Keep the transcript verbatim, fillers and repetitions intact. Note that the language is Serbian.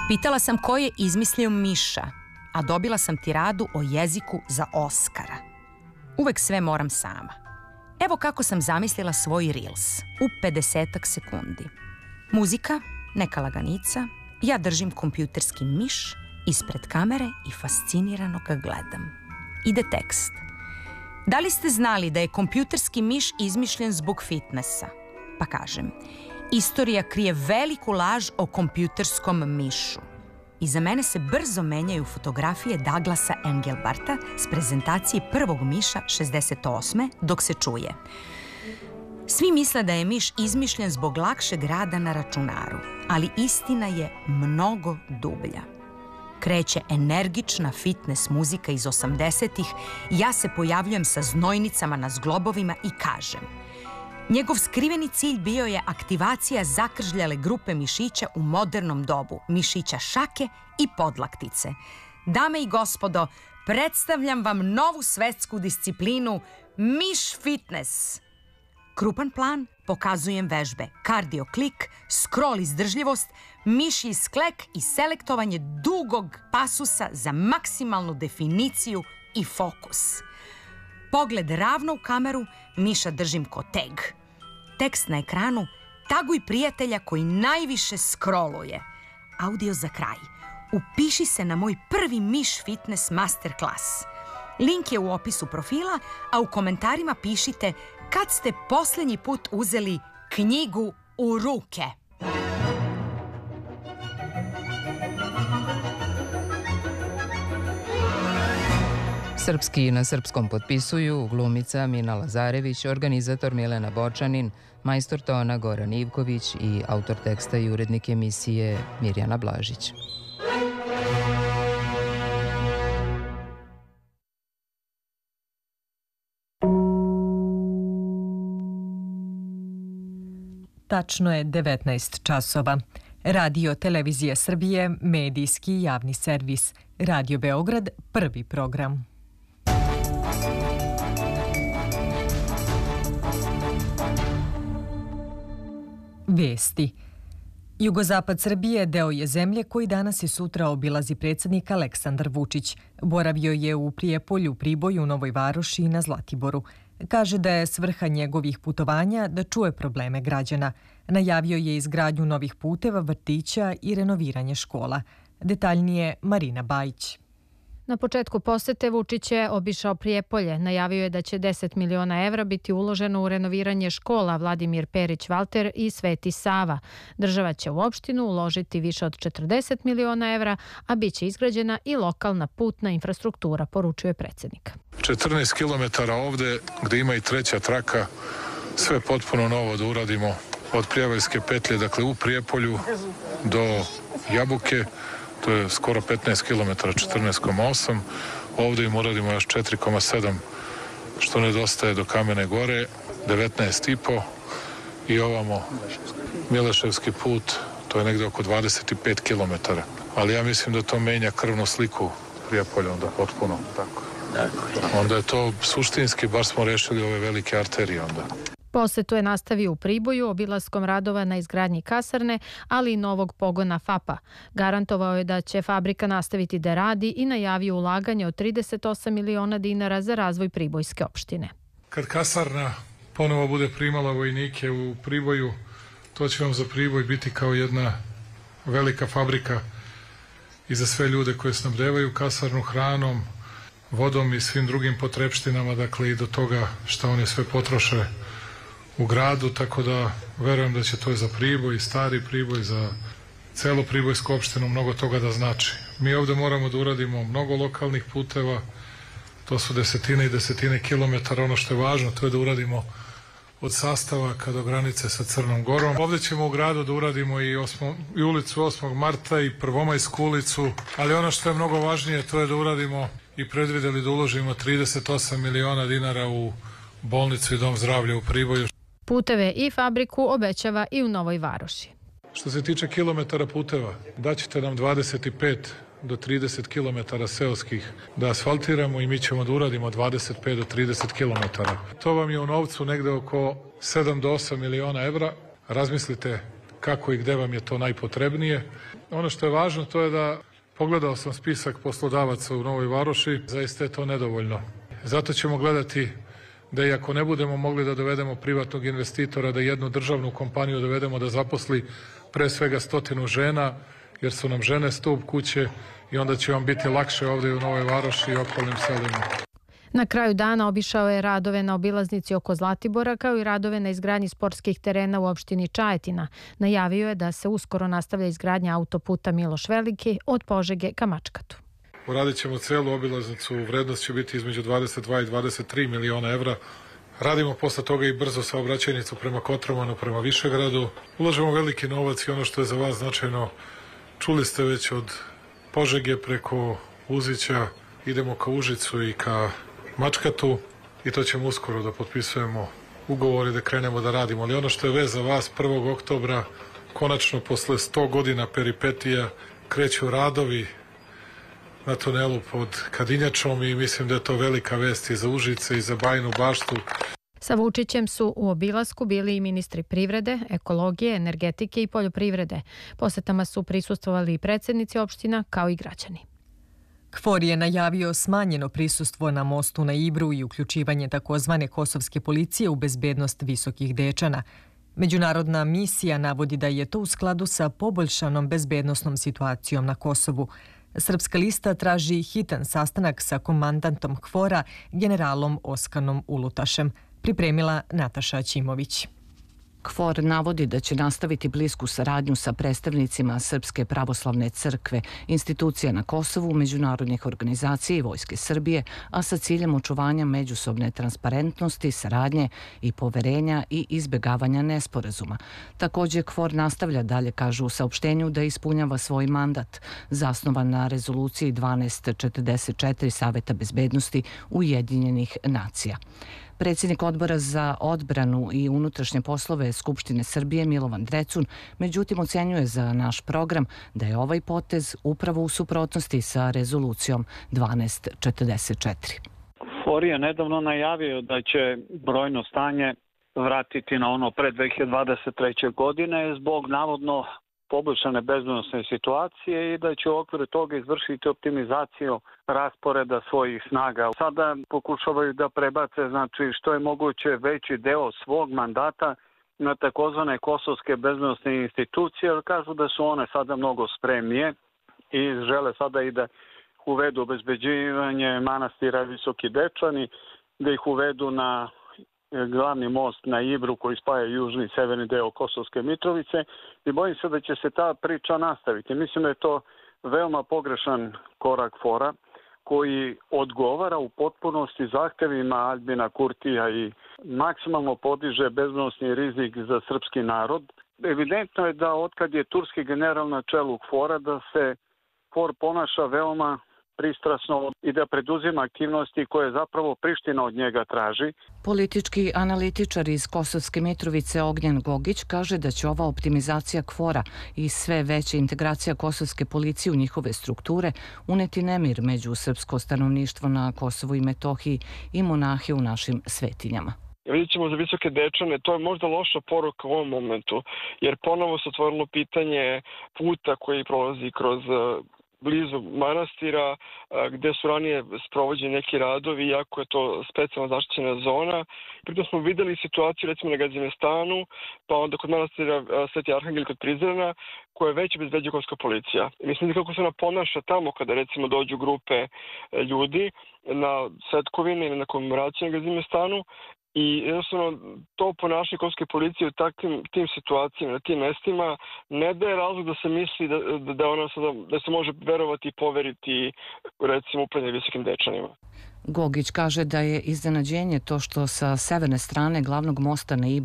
Pitala sam ko je izmislio miša, a dobila sam tiradu o jeziku za Oskara. Uvek sve moram sama. Evo kako sam zamislila svoj reels u pedesetak sekundi. Muzika, neka laganica, ja držim kompjuterski miš ispred kamere i fascinirano ga gledam. Ide tekst. Da li ste znali da je kompjuterski miš izmišljen zbog fitnessa? Pa kažem, istorija krije veliku laž o kompjuterskom mišu. Iza mene se brzo menjaju fotografije Douglasa Engelbarta s prezentacije prvog miša šezdeset osme dok se čuje. Svi misle da je miš izmišljen zbog lakšeg rada na računaru, ali istina je mnogo dublja. Kreće energična fitness muzika iz osamdesetih, ja se pojavljujem sa znojnicama na zglobovima i kažem: njegov skriveni cilj bio je aktivacija zakržljale grupe mišića u modernom dobu, mišića šake i podlaktice. Dame i gospodo, predstavljam vam novu svetsku disciplinu miš fitness. Krupan plan, pokazujem vežbe, kardio klik, scroll izdržljivost, mišji sklek i selektovanje dugog pasusa za maksimalnu definiciju i fokus. Pogled ravno u kameru, miša držim ko tag. Tekst na ekranu: taguj prijatelja koji najviše scrolluje. Audio za kraj: upiši se na moj prvi miš fitness masterclass. Link je u opisu profila, a u komentarima pišite kad ste posljednji put uzeli knjigu u ruke. Srpski na srpskom potpisuju glumica Mina Lazarević, organizator Milena Bočanin, majstor tona Goran Ivković i autor teksta i urednik emisije Mirjana Blažić. Tačno je devetnaest časova. Radio Televizija Srbije, medijski javni servis. Radio Beograd, prvi program. Vesti. Jugozapad Srbije deo je zemlje koji danas i sutra obilazi predsjednik Aleksandar Vučić. Boravio je u Prijepolju, Priboju, Novoj Varoši i na Zlatiboru. Kaže da je svrha njegovih putovanja da čuje probleme građana. Najavio je izgradnju novih puteva, vrtića i renoviranje škola. Detaljnije Marina Bajić. Na početku posete Vučić je obišao Prijepolje. Najavio je da će deset miliona evra biti uloženo u renoviranje škola Vladimir Perić Valter i Sveti Sava. Država će u opštinu uložiti više od četrdeset miliona evra, a bit će izgrađena i lokalna putna infrastruktura, poručuje predsjednik. četrnaest kilometara ovde, gde ima i treća traka, sve potpuno novo da uradimo. Od Prijevaljske petlje, dakle u Prijepolju do Jabuke, to je skoro petnaest kilometara, četrnaest zarez osam. Ovdje im uradimo još četiri zarez sedam, što nedostaje do Kamene Gore, devetnaest i po. I ovamo Mileševski put, to je negde oko dvadeset pet kilometara. Ali ja mislim da to menja krvnu sliku Prijepolja, onda potpuno tako. Onda je to suštinski, bar smo rešili ove velike arterije onda. Posetu je nastavio u Priboju obilaskom radova na izgradnji kasarne, ali i novog pogona F A P-a. Garantovao je da će fabrika nastaviti da radi i najavio ulaganje od trideset osam miliona dinara za razvoj Pribojske opštine. Kad kasarna ponovo bude primala vojnike u Priboju, to će vam za Priboj biti kao jedna velika fabrika i za sve ljude koje snabdevaju kasarnu hranom, vodom i svim drugim potrepštinama, dakle i do toga što oni sve potroše u gradu, tako da verujem da će to i za Priboj, stari Priboj, za celu Pribojsku opštinu mnogo toga da znači. Mi ovde moramo da uradimo mnogo lokalnih puteva, to su desetine i desetine kilometara. Ono što je važno, to je da uradimo od Sastavaka do granice sa Crnom Gorom. Ovde ćemo u gradu da uradimo i, osmo, i ulicu osmog marta i Prvomajsku ulicu, ali ono što je mnogo važnije, to je da uradimo i predvideli da uložimo trideset osam miliona dinara u bolnicu i dom zdravlja u Priboju. Puteve i fabriku obećava i u Novoj Varoši. Što se tiče kilometara puteva, daćete nam dvadeset pet do trideset kilometara seoskih da asfaltiramo i mi ćemo da uradimo dvadeset pet do trideset kilometara. To vam je u novcu negde oko sedam do osam miliona evra. Razmislite kako i gde vam je to najpotrebnije Ono što je važno to je da pogledao sam spisak poslodavaca u Novoj Varoši, zaista je to nedovoljno. Zato ćemo gledati da i ako ne budemo mogli da dovedemo privatnog investitora, da jednu državnu kompaniju dovedemo da zaposli pre svega stotinu žena, jer su nam žene stup kuće i onda će vam biti lakše ovde u Novoj Varoši i okolnim selima. Na kraju dana obišao je radove na obilaznici oko Zlatibora kao i radove na izgradnji sportskih terena u opštini Čajetina. Najavio je da se uskoro nastavlja izgradnja autoputa Miloš Veliki od Požege ka Mačkatu. Uradit ćemo celu obilaznicu, vrednost će biti između dvadeset dva i dvadeset tri miliona evra. Radimo posle toga i brzo saobraćajnicu prema Kotromanu, prema Višegradu. Ulažemo veliki novac i ono što je za vas značajno, čuli ste već od Požege preko Uzića, idemo ka Užicu i ka Mačkatu i to ćemo uskoro da potpisujemo ugovori, da krenemo da radimo. Ali ono što je vez za vas, prvog oktobra, konačno posle sto godina peripetija, kreću radovi na tunelu pod Kadinjačom i mislim da je to velika vest i za Užice i za Bajinu Baštu. Sa Vučićem su u obilasku bili i ministri privrede, ekologije, energetike i poljoprivrede. Posetama su prisustvovali i predsjednici opština kao i građani. KFOR je najavio smanjeno prisustvo na mostu na Ibru i uključivanje takozvane kosovske policije u bezbednost Visokih Dečana. Međunarodna misija navodi da je to u skladu sa poboljšanom bezbednosnom situacijom na Kosovu. Srpska lista traži hitan sastanak sa komandantom KFOR-a, generalom Oskanom Ulutašem. Pripremila Nataša Ćimović. KFOR navodi da će nastaviti blisku saradnju sa predstavnicima Srpske pravoslavne crkve, institucija na Kosovu, međunarodnih organizacija i Vojske Srbije, a sa ciljem očuvanja međusobne transparentnosti, saradnje i poverenja i izbjegavanja nesporazuma. Također KFOR nastavlja dalje, kažu u saopštenju, da ispunjava svoj mandat, zasnovan na rezoluciji dvanaest četrdeset četiri Saveta bezbednosti Ujedinjenih nacija. Predsjednik odbora za odbranu i unutrašnje poslove Skupštine Srbije Milovan Drecun međutim ocjenjuje za naš program da je ovaj potez upravo u suprotnosti sa rezolucijom dvanaest četrdeset četiri. KFOR je nedavno najavio da će brojno stanje vratiti na ono pre dve hiljade dvadeset treće. godine zbog navodno poboljšane bezbednosne situacije i da će u okviru toga izvršiti optimizaciju rasporeda svojih snaga. Sada pokušavaju da prebace, znači, što je moguće veći deo svog mandata na takozvane kosovske bezbednosne institucije, jer kažu da su one sada mnogo spremnije i žele sada i da uvedu obezbeđivanje manastira Visoki Dečani, da ih uvedu na glavni most na Ibru koji spaja južni i severni deo Kosovske Mitrovice i bojim se da će se ta priča nastaviti. Mislim da je to veoma pogrešan korak KFOR-a koji odgovara u potpunosti zahtevima Aljbina Kurtija i maksimalno podiže bezbednosni rizik za srpski narod. Evidentno je da otkad je turski general na čelu KFOR-a da se KFOR ponaša veoma pristrasno i da preduzima aktivnosti koje zapravo Priština od njega traži. Politički analitičar iz Kosovske Mitrovice Ognjen Gogić kaže da će ova optimizacija KFOR-a i sve veća integracija kosovske policije u njihove strukture uneti nemir među srpsko stanovništvo na Kosovu i Metohiji i monahe u našim svetinjama. Vidjet ćemo za Visoke Dečane, to je možda loša poruka u ovom momentu, jer ponovo se otvorilo pitanje puta koji prolazi kroz blizu manastira, gde su ranije sprovođeni neki radovi, iako je to specijalno zaštićena zona. Pritom smo videli situaciju recimo na Gazimestanu, pa onda kod manastira Sveti Arhangel kod Prizrena, koja je već obezbeđuje kosovska policija. Mislim da kako se ona ponaša tamo kada recimo dođu grupe ljudi na svetkovine ili na komemoraciju na Gazimestanu, i jednostavno to ponašanje kosovske policije u takvim tim situacijama, na tim mestima, ne daje razlog da se misli da, da, ona sada, da se može verovati i poveriti recimo upravljanje Visokim Dečanima. Gogić kaže da je iznenađenje to što sa severne strane glavnog mosta na Ibru